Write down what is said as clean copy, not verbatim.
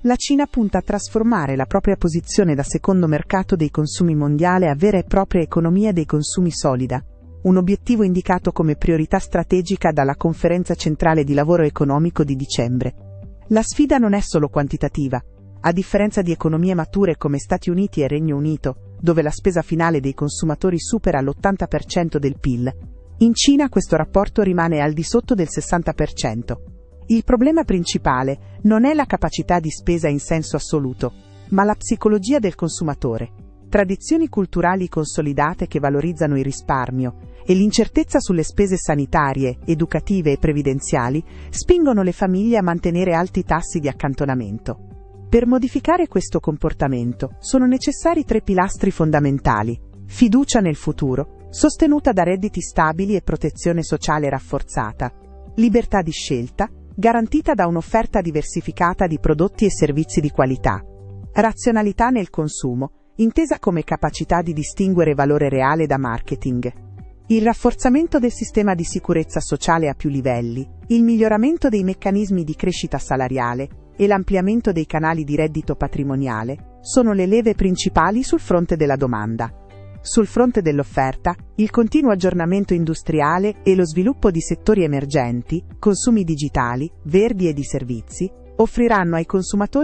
La Cina punta a trasformare la propria posizione da secondo mercato dei consumi mondiale a vera e propria economia dei consumi solida, un obiettivo indicato come priorità strategica dalla Conferenza Centrale di Lavoro Economico di dicembre. La sfida non è solo quantitativa. A differenza di economie mature come Stati Uniti e Regno Unito, dove la spesa finale dei consumatori supera l'80% del PIL, in Cina questo rapporto rimane al di sotto del 60%. Il problema principale non è la capacità di spesa in senso assoluto, ma la psicologia del consumatore. Tradizioni culturali consolidate che valorizzano il risparmio e l'incertezza sulle spese sanitarie, educative e previdenziali spingono le famiglie a mantenere alti tassi di accantonamento. Per modificare questo comportamento sono necessari 3 pilastri fondamentali: fiducia nel futuro, sostenuta da redditi stabili e protezione sociale rafforzata, libertà di scelta, garantita da un'offerta diversificata di prodotti e servizi di qualità, razionalità nel consumo, intesa come capacità di distinguere valore reale da marketing, il rafforzamento del sistema di sicurezza sociale a più livelli, il miglioramento dei meccanismi di crescita salariale e l'ampliamento dei canali di reddito patrimoniale sono le leve principali sul fronte della domanda. Sul fronte dell'offerta, il continuo aggiornamento industriale e lo sviluppo di settori emergenti, consumi digitali, verdi e di servizi, offriranno ai consumatori